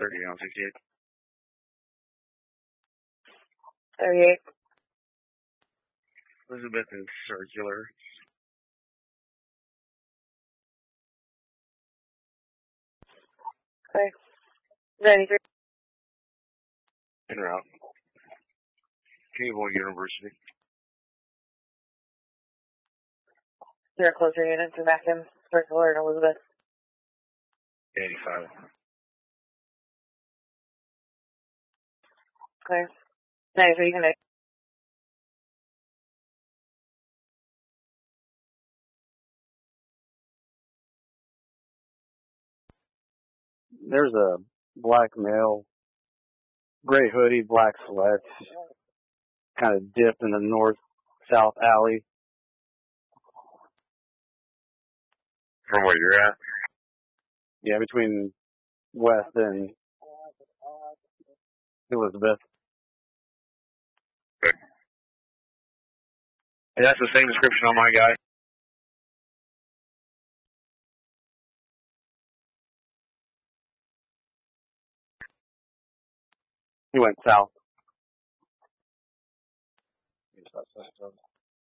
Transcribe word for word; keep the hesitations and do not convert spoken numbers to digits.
thirty on sixty-eight. thirty-eight. Elizabeth and Circular. Okay. ninety-three. En route. Cable University. Zero closer units are back in Circular and Elizabeth. eighty-five. Okay. ninety-three, you can make. There's a black male, gray hoodie, black sweats, kind of dipped in the north-south alley. From where you're at? Yeah, between West and Elizabeth. Good. And that's the same description on my guy? He went south.